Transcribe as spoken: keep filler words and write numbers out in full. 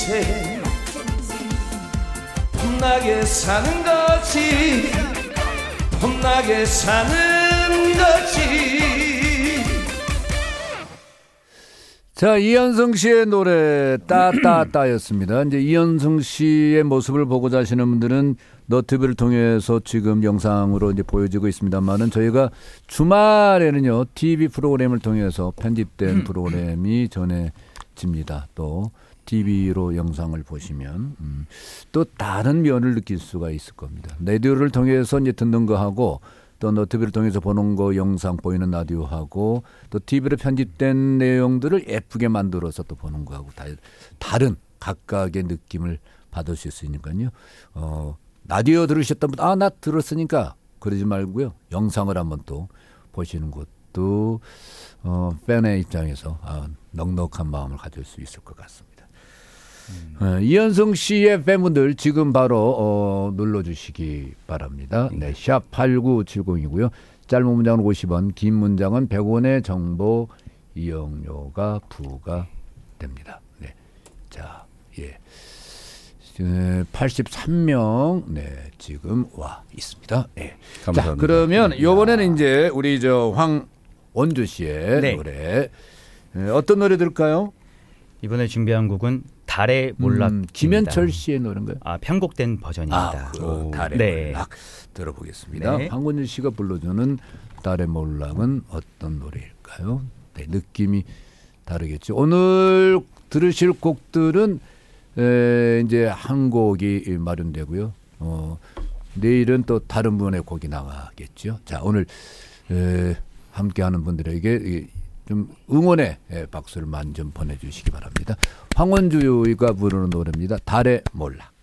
인생 폼나게 사는 거지 폼나게 사는 거지. 자, 이현승 씨의 노래 따따따였습니다. 이제 이현승 씨의 모습을 보고자 하시는 분들은 너튜브를 통해서 지금 영상으로 이제 보여지고 있습니다만은 저희가 주말에는요 티비 프로그램을 통해서 편집된 프로그램이 전해집니다. 또 티비로 영상을 보시면 음, 또 다른 면을 느낄 수가 있을 겁니다. 라디오를 통해서 이제 듣는 거 하고 또 너튜브를 통해서 보는 거 영상 보이는 라디오하고 또 티비로 편집된 내용들을 예쁘게 만들어서 또 보는 거하고 다, 다른 각각의 느낌을 받으실 수 있으니까요. 어, 라디오 들으셨던 분, 아, 나 들었으니까 그러지 말고요. 영상을 한번 또 보시는 것도 어, 팬의 입장에서 아, 넉넉한 마음을 가질 수 있을 것 같습니다. 음. 어, 이현승 씨의 팬분들 지금 바로 어, 눌러주시기 바랍니다. 네, 샵 팔구칠공이고요. 짧은 문장은 오십 원, 긴 문장은 백 원의 정보 이용료가 부과됩니다. 네, 자, 예, 팔십삼 명 네, 지금 와 있습니다. 네. 감사합니다. 자, 그러면 이번에는 이제 우리 저 황원주 씨의 네. 노래 네, 어떤 노래 들을까요? 이번에 준비한 곡은 달의 몰락. 음, 김현철 씨의 노래인가요? 아, 편곡된 버전입니다. 아, 그 달의 네. 몰락 들어보겠습니다. 네. 황원주 씨가 불러주는 달의 몰락은 어떤 노래일까요? 네, 느낌이 다르겠죠. 오늘 들으실 곡들은 에, 이제 한 곡이 마련되고요. 어, 내일은 또 다른 분의 곡이 나가겠죠. 자, 오늘 에, 함께하는 분들에게 좀 응원의 박수를 많이 좀 보내주시기 바랍니다. 황원주가 부르는 노래입니다. 달의 몰락.